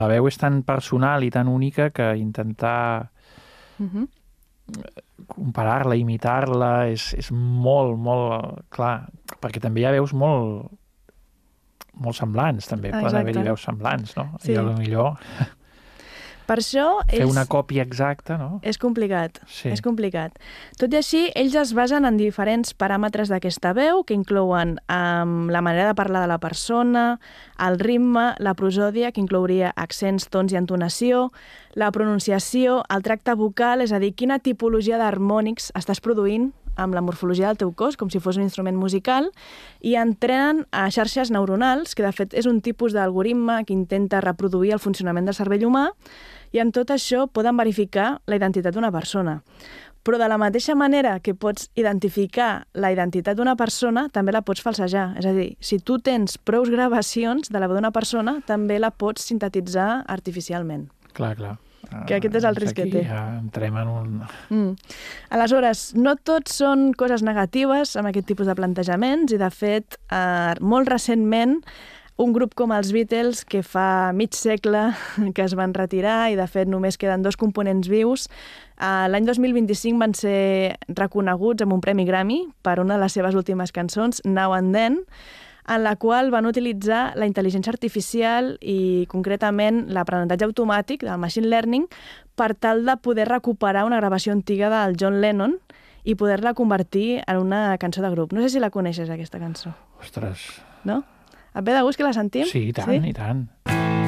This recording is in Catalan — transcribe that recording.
La veu és tan personal i tan única que intentar comparar-la, imitar-la, és molt, molt clar, perquè també hi ha veus molt semblants, també. Poden haver-hi veus semblants, no? Sí. I potser per això fer una còpia exacta, no? És complicat, sí. És complicat. Tot i així, ells es basen en diferents paràmetres d'aquesta veu, que inclouen la manera de parlar de la persona, el ritme, la prosòdia, que inclouria accents, tons i entonació, la pronunciació, el tracte vocal, és a dir, quina tipologia d'harmònics estàs produint amb la morfologia del teu cos, com si fos un instrument musical, i entrenen a xarxes neuronals, que de fet és un tipus d'algoritme que intenta reproduir el funcionament del cervell humà, i amb tot això poden verificar la identitat d'una persona. Però de la mateixa manera que pots identificar la identitat d'una persona, també la pots falsejar. És a dir, si tu tens prou gravacions de la veu d'una persona, també la pots sintetitzar artificialment. Clar. Que aquest és el risc que té. Ja entrem en un... Aleshores, no tot són coses negatives amb aquest tipus de plantejaments i, de fet, molt recentment, un grup com els Beatles, que fa mig segle que es van retirar i, de fet, només queden 2 components vius, l'any 2025 van ser reconeguts amb un premi Grammy per una de les seves últimes cançons, Now and Then, en la qual van utilitzar la intel·ligència artificial i, concretament, l'aprenentatge automàtic del machine learning per tal de poder recuperar una gravació antiga del John Lennon i poder-la convertir en una cançó de grup. No sé si la coneixes, aquesta cançó. Ostres... No? Et ve de gust que la sentim? Sí, i tant, i tant.